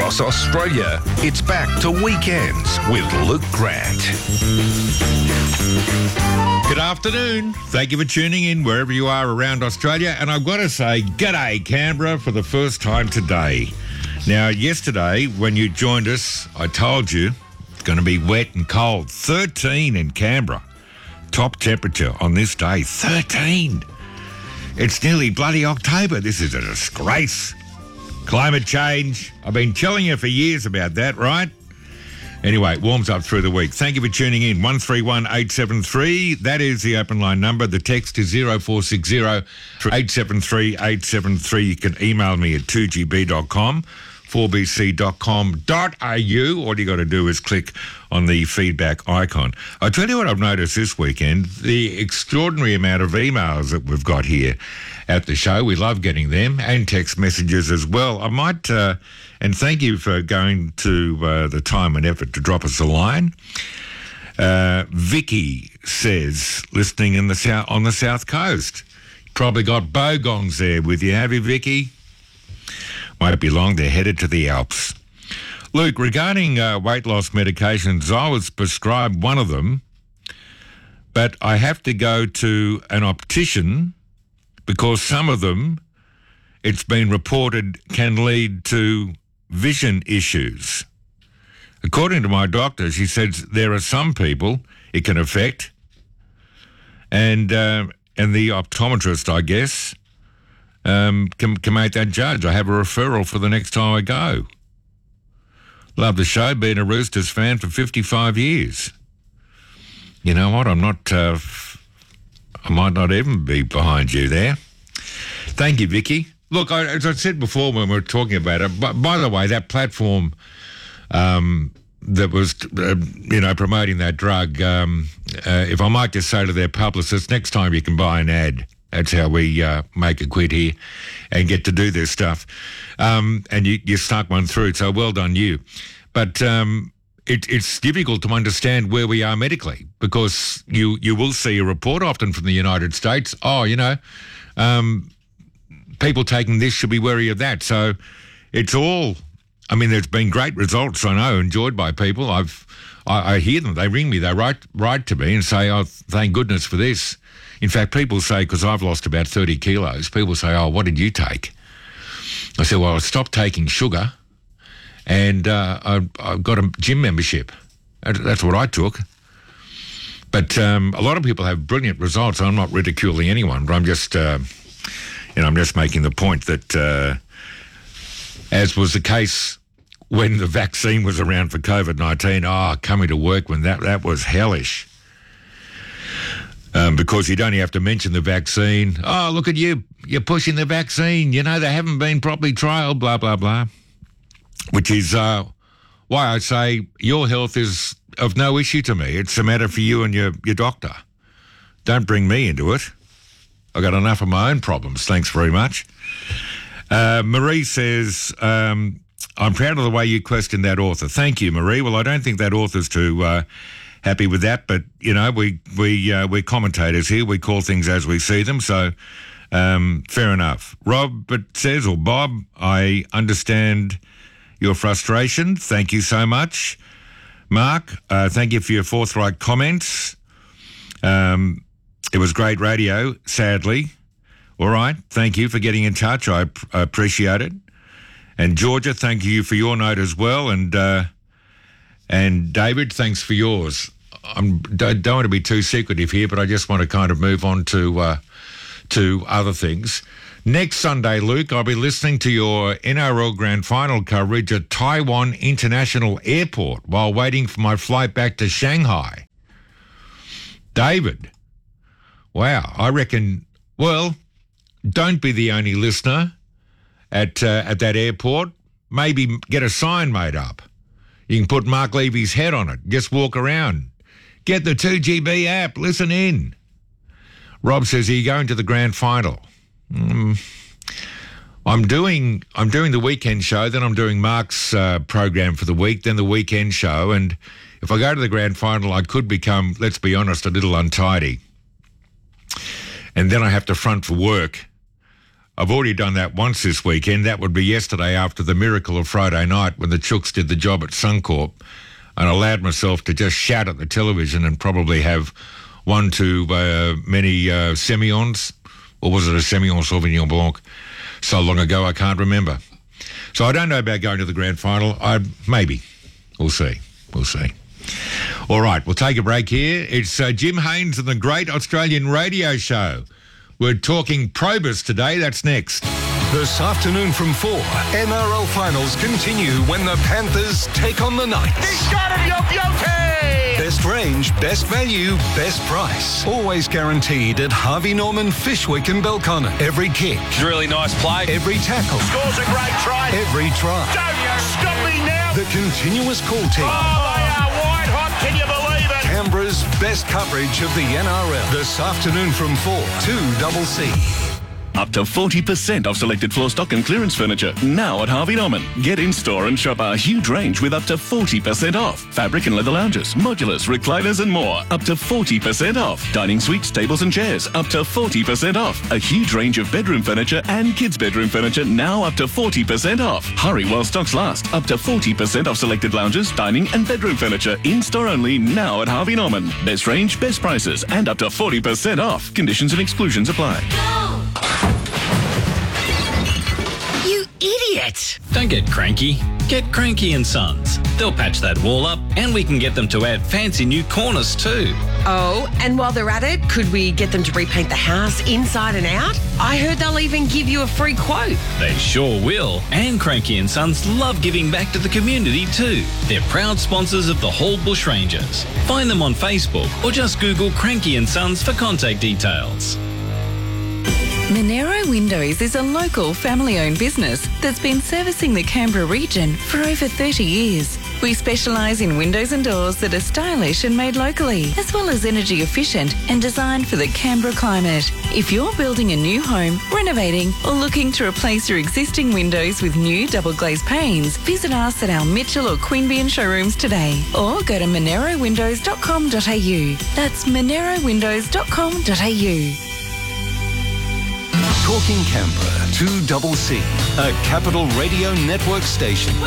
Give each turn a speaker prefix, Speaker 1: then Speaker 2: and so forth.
Speaker 1: Across Australia, it's back to Weekends with Luke Grant.
Speaker 2: Good afternoon. Thank you for tuning in wherever you are around Australia. And I've got to say, g'day Canberra for the first time today. Now, yesterday when you joined us, I told you it's going to be wet and cold. 13 in Canberra. Top temperature on this day, 13. It's nearly bloody October. This is a disgrace. Climate change. I've been telling you for years about that, right? Anyway, it warms up through the week. Thank you for tuning in. 131873. That is the open line number. The text is 0460 873 873. You can email me at 2gb.com. 4bc.com.au. All you got to do is click on the feedback icon. I'll tell you what I've noticed this weekend, the extraordinary amount of emails that we've got here at the show. We love getting them, and text messages as well. I might, and thank you for going to the time and effort to drop us a line. Vicky says, listening on the South Coast. Probably got bogongs there with you, have you, Vicky? Won't be long, they're headed to the Alps. Luke, regarding weight loss medications, I was prescribed one of them, but I have to go to an optician because some of them, it's been reported, can lead to vision issues. According to my doctor, she says there are some people it can affect, and the optometrist, I guess, can make that judge. I have a referral for the next time I go. Love the show, been a Roosters fan for 55 years. You know what, I'm not, I might not even be behind you there. Thank you, Vicky. Look, as I said before when we were talking about it, but by the way, that platform that was, promoting that drug, if I might just say to their publicists, next time you can buy an ad. That's how we make a quid here and get to do this stuff. And you snuck one through, so well done you. But it's difficult to understand where we are medically because you will see a report often from the United States. People taking this should be wary of that. So it's all, there's been great results, I know, enjoyed by people. I hear them, they ring me, they write to me and say, oh, thank goodness for this. In fact, people say, because I've lost about 30 kilos, people say, oh, what did you take? I said, well, I stopped taking sugar and I've got a gym membership. That's what I took. But a lot of people have brilliant results. I'm not ridiculing anyone, but I'm just, I'm just making the point that as was the case when the vaccine was around for COVID-19, coming to work when that was hellish. Because you'd only have to mention the vaccine. Oh, look at you. You're pushing the vaccine. You know, they haven't been properly trialled, blah, blah, blah. Which is why I say your health is of no issue to me. It's a matter for you and your doctor. Don't bring me into it. I've got enough of my own problems. Thanks very much. Marie says, I'm proud of the way you questioned that author. Thank you, Marie. Well, I don't think that author's too happy with that, but we're commentators here. We call things as we see them, so fair enough. Robert says, or Bob, I understand your frustration. Thank you so much. Mark, thank you for your forthright comments. It was great radio, sadly. All right, thank you for getting in touch. I appreciate it. And Georgia, thank you for your note as well. And David, thanks for yours. I don't want to be too secretive here, but I just want to kind of move on to other things. Next Sunday, Luke, I'll be listening to your NRL Grand Final coverage at Taiwan International Airport while waiting for my flight back to Shanghai. David, wow, I reckon, well, don't be the only listener at that airport. Maybe get a sign made up. You can put Mark Levy's head on it. Just walk around. Get the 2GB app. Listen in. Rob says, are you going to the grand final? I'm doing the weekend show, then I'm doing Mark's program for the week, then the weekend show, and if I go to the grand final, I could become, let's be honest, a little untidy. And then I have to front for work I've already done that once this weekend. That would be yesterday after the miracle of Friday night when the Chooks did the job at Suncorp, and allowed myself to just shout at the television and probably have one too many Semillons, or was it a Semillon Sauvignon Blanc? So long ago I can't remember. So I don't know about going to the grand final. Maybe. We'll see. All right, we'll take a break here. It's Jim Haynes and the Great Australian Radio Show. We're talking Probus today. That's next.
Speaker 3: This afternoon from 4, NRL finals continue when the Panthers take on the Knights.
Speaker 4: He's got it, Yo Beauty!
Speaker 3: Best range, best value, best price. Always guaranteed at Harvey Norman, Fishwick and Belconnen. Every kick.
Speaker 4: It's a really nice play.
Speaker 3: Every tackle.
Speaker 4: Scores a great try.
Speaker 3: Every try.
Speaker 4: Don't you stop me now.
Speaker 3: The continuous call team.
Speaker 4: Oh, they are white hot. Can you believe it?
Speaker 3: Canberra's best coverage of the NRL. This afternoon from 4, 2CC.
Speaker 5: Up to 40% off selected floor stock and clearance furniture now at Harvey Norman. Get in store and shop our huge range with up to 40% off. Fabric and leather lounges, modulars, recliners and more. Up to 40% off. Dining suites, tables and chairs. Up to 40% off. A huge range of bedroom furniture and kids' bedroom furniture now up to 40% off. Hurry while stocks last. Up to 40% off selected lounges, dining and bedroom furniture. In store only now at Harvey Norman. Best range, best prices and up to 40% off. Conditions and exclusions apply.
Speaker 6: You idiot!
Speaker 7: Don't get cranky. Get Cranky and Sons. They'll patch that wall up and we can get them to add fancy new corners too.
Speaker 6: Oh, and while they're at it, could we get them to repaint the house inside and out? I heard they'll even give you a free quote.
Speaker 7: They sure will. And Cranky and Sons love giving back to the community too. They're proud sponsors of the Hall Bushrangers. Find them on Facebook or just Google Cranky and Sons for contact details.
Speaker 8: Monero Windows is a local family-owned business that's been servicing the Canberra region for over 30 years. We specialise in windows and doors that are stylish and made locally, as well as energy efficient and designed for the Canberra climate. If you're building a new home, renovating or looking to replace your existing windows with new double glazed panes, visit us at our Mitchell or Queanbeyan showrooms today or go to monerowindows.com.au. That's monerowindows.com.au.
Speaker 3: Talking Canberra, 2CC, a Capital Radio Network station.